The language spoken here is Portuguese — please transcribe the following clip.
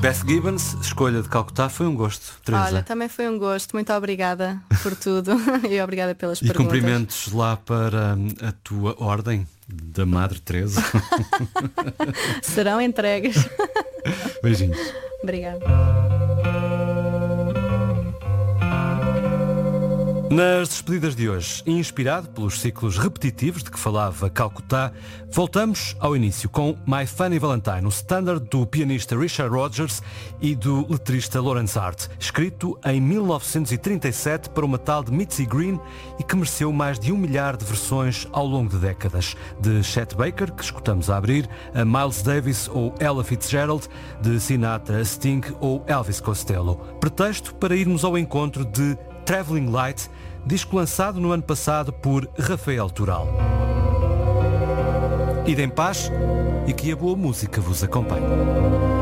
Beth Gibbons, escolha de Calcutá, foi um gosto, Teresa. Olha, também foi um gosto. Muito obrigada por tudo e obrigada pelas E perguntas. cumprimentos lá para a tua ordem da Madre Teresa. Serão entregues. Beijinhos. Obrigada. Nas despedidas de hoje, inspirado pelos ciclos repetitivos de que falava Calcutá, voltamos ao início com My Funny Valentine, o standard do pianista Richard Rodgers e do letrista Lawrence Hart, escrito em 1937 para uma tal de Mitzi Green e que mereceu mais de 1 milhar de versões ao longo de décadas. De Chet Baker, que escutamos a abrir, a Miles Davis ou Ella Fitzgerald, de Sinatra a Sting ou Elvis Costello. Pretexto para irmos ao encontro de Traveling Light, disco lançado no ano passado por Rafael Toral. Ide em paz e que a boa música vos acompanhe.